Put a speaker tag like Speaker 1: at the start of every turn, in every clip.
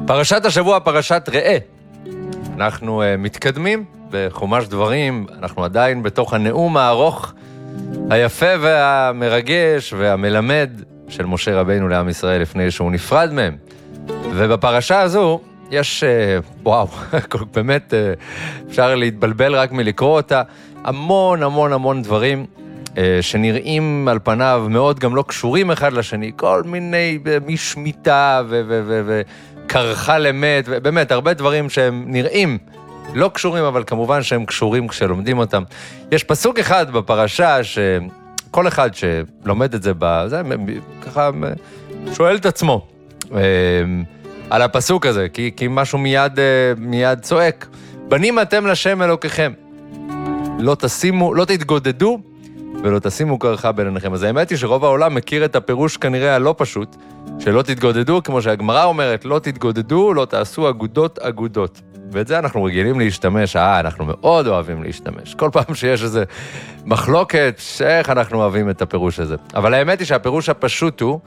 Speaker 1: פרשת השבוע, פרשת ראה. אנחנו מתקדמים בחומש דברים, אנחנו עדיין בתוך הנאום הארוך, היפה והמרגש והמלמד של משה רבינו לעם ישראל לפני שהוא נפרד מהם. ובפרשה הזו יש, וואו, באמת אפשר להתבלבל רק מלקרוא אותה, המון דברים שנראים על פניו מאוד גם לא קשורים אחד לשני, כל מיני משמיטה וקרחה למת, ובאמת הרבה דברים שהם נראים לא קשורים, אבל כמובן שהם קשורים כשלומדים אותם. יש פסוק אחד בפרשה שכל אחד שלומד את זה, ככה שואל את עצמו על הפסוק הזה, כי משהו מיד צועק. בנים אתם לשם אלוקיכם, לא תתגודדו ולא תשימו קרחה בין עיניכם. אז האמת היא שרוב העולם מכיר את הפירוש כנראה הלא פשוט, שלא תתגודדו, כמו שהגמרא אומרת, לא תתגודדו, לא תעשו אגודות. ואת זה אנחנו רגילים להשתמש, אנחנו מאוד אוהבים להשתמש. כל פעם שיש איזו מחלוקת, איך אנחנו אוהבים את הפירוש הזה. אבל האמת היא שהפירוש הפשוט הוא,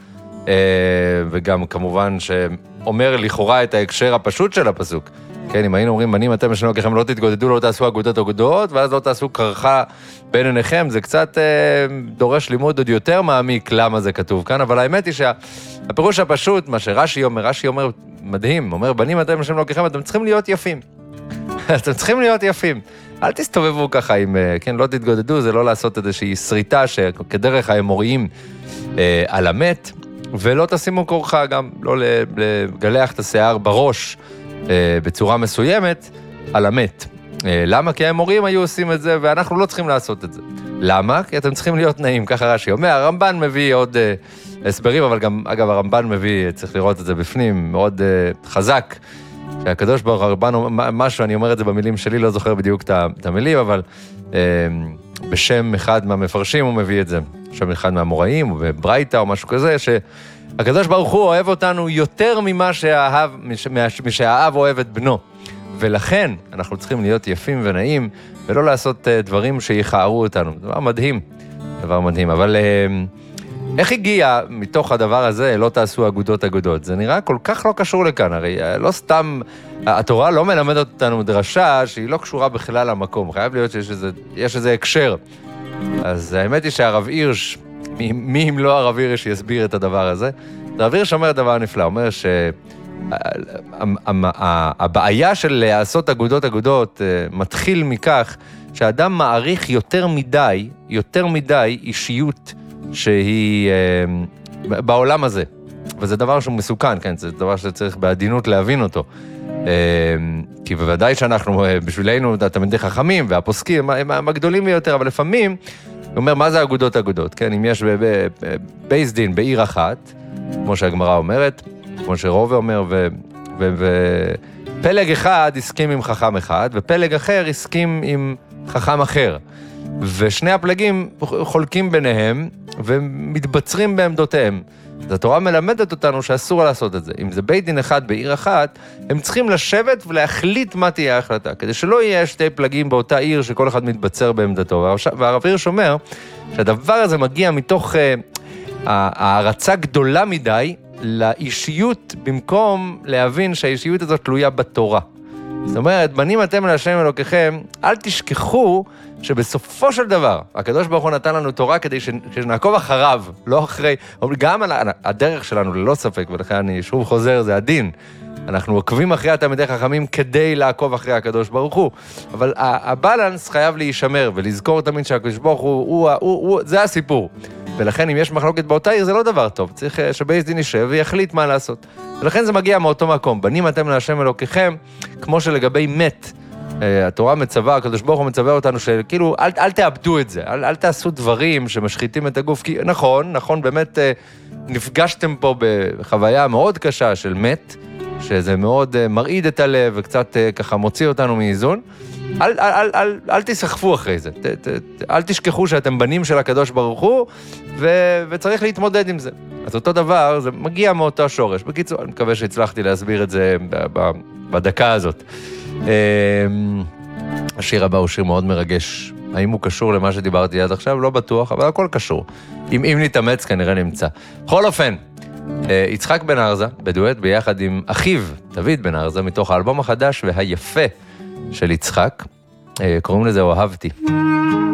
Speaker 1: וגם כמובן שאומר לכאורה את ההקשר הפשוט של הפסוק. כן, אם היינו אומרים, בנים אתם לשם אלוקיכם, לא תתגודדו, לא תעשו אגודות, ואז לא תעשו קרחה בין עיניכם, זה קצת דורש לימוד עוד יותר מעמיק למה זה כתוב כאן, אבל האמת היא שהפירוש הפשוט, מה שרש"י אומר מדהים, אומר, בנים אתם לשם אלוקיכם, אתם צריכים להיות יפים. אתם צריכים להיות יפים. אל תסתובבו ככה עם, כן, לא תתגודדו, זה לא לעשות איזושהי שריטה שכדרך האמוריים על המת, ולא תשימו קורחה גם, לא לגלח את השיער בראש בצורה מסוימת על המת. למה? כי האמוריים היו עושים את זה, ואנחנו לא צריכים לעשות את זה. למה? כי אתם צריכים להיות נעים, ככה רש"י אומר. הרמב"ן מביא עוד הסברים, אבל גם, אגב, הרמב"ן מביא, צריך לראות את זה בפנים, מאוד חזק, שהקדוש ברוך הרמב"ן, משהו, אני אומר את זה במילים שלי, לא זוכר בדיוק את המילים, אבל בשם אחד מהמפרשים הוא מביא את זה, בשם אחד מהאמוראים, או בברייתא, או משהו כזה, שהקדוש ברוך הוא אוהב אותנו יותר משהאב אוהב את בנו. ולכן אנחנו צריכים להיות יפים ונעים, ולא לעשות דברים שיחערו אותנו. דבר מדהים. אבל איך הגיע מתוך הדבר הזה, לא תעשו אגודות? זה נראה כל כך לא קשור לכאן, הרי לא סתם, התורה לא מלמדת אותנו דרשה שהיא לא קשורה בכלל למקום, חייב להיות שיש איזה הקשר. אז האמת היא שהרב הירש, מי אם לא הרב הירש יסביר את הדבר הזה? הרב הירש אומר דבר נפלא, אומר שהבעיה של לעשות אגודות מתחיל מכך שהאדם מעריך יותר מדי אישיות שהיא בעולם הזה. וזה דבר שהוא מסוכן, כן? זה דבר שצריך בעדינות להבין אותו. כי בוודאי שאנחנו, בשבילנו, תלמידי חכמים והפוסקים, הם הגדולים ביותר, אבל לפעמים, הוא אומר, מה זה אגודות? כן? אם יש בייס דין בעיר אחת, כמו שהגמרא אומרת, כמו שרובה אומר, ופלג אחד הסכים עם חכם אחד, ופלג אחר הסכים עם חכם אחר. ושני הפלגים חולקים ביניהם, ומתבצרים בעמדותיהם. אז התורה מלמדת אותנו שאסור לעשות את זה. אם זה בית דין אחד בעיר אחת, הם צריכים לשבת ולהחליט מה תהיה ההחלטה, כדי שלא יהיה שתי פלגים באותה עיר שכל אחד מתבצר בעמדתו. והרב הירש אומר שהדבר הזה מגיע מתוך הערצה גדולה מדי לאישיות, במקום להבין שהאישיות הזאת תלויה בתורה. זאת אומרת, בנים אתם להשם אלוקיכם, אל תשכחו שבסופו של דבר, הקדוש ברוך הוא נתן לנו תורה כדי שנעקוב אחריו, לא אחרי, גם על הדרך שלנו ללא ספק, ולכן אני שוב חוזר, זה הדין. אנחנו עוקבים אחרי התלמידי חכמים כדי לעקוב אחרי הקדוש ברוך הוא, אבל הבלנס חייב להישמר, ולזכור תמיד שהקדוש ברוך הוא, זה הסיפור. ולכן אם יש מחלוקת באותה עיר זה לא דבר טוב, צריך שבית דין יישב ויחליט מה לעשות. ולכן זה מגיע מאותו מקום, בנים אתם להשם אלוקיכם, כמו שלגבי מת, התורה מצווה, הקדוש ברוך הוא מצווה אותנו שכאילו אל תאבדו את זה, אל תעשו דברים שמשחיתים את הגוף, כי נכון, באמת נפגשתם פה בחוויה מאוד קשה של מת, שזה מאוד מרעיד את הלב וקצת ככה מוציא אותנו מאיזון, אל תסחפו אחרי זה, אל תשכחו שאתם בנים של הקדוש ברוך הוא, וצריך להתמודד עם זה. אז אותו דבר, זה מגיע מאותו שורש. בקיצור, אני מקווה שהצלחתי להסביר את זה בדקה הזאת. השיר הבא הוא שיר מאוד מרגש. האם הוא קשור למה שדיברתי עד עכשיו? לא בטוח, אבל הכל קשור. אם נתאמץ, כנראה נמצא. בכל אופן, יצחק בן ארזה, בדואט ביחד עם אחיו, דוד בן ארזה, מתוך האלבום החדש והיפה של יצחק. קוראים לזה אוהבתי.